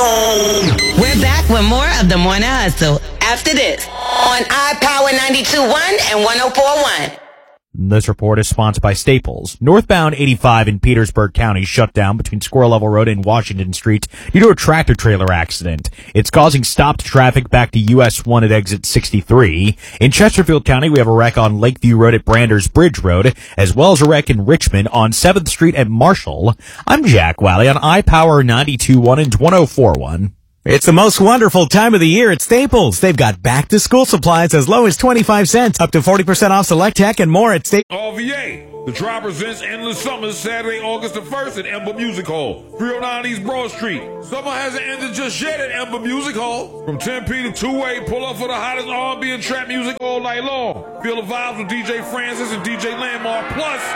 We're back with more of the Morning Hustle after this on iPower 92.1 and 104.1. This report is sponsored by Staples. Northbound 85 in Petersburg County shut down between Squirrel Level Road and Washington Street due to a tractor-trailer accident. It's causing stopped traffic back to US 1 at exit 63. In Chesterfield County, we have a wreck on Lakeview Road at Branders Bridge Road, as well as a wreck in Richmond on 7th Street at Marshall. I'm Jack Wally on iPower 92.1 and 104.1. It's the most wonderful time of the year at Staples. They've got back-to-school supplies as low as 25 cents, up to 40% off select tech and more at Staples. RVA. The Tribe presents Endless Summers Saturday, August the 1st at Ember Music Hall, 309 East Broad Street. Summer hasn't ended just yet at Ember Music Hall. From 10 p to 2 a, pull up for the hottest R&B and trap music all night long. Feel the vibes with DJ Francis and DJ Landmark. Plus,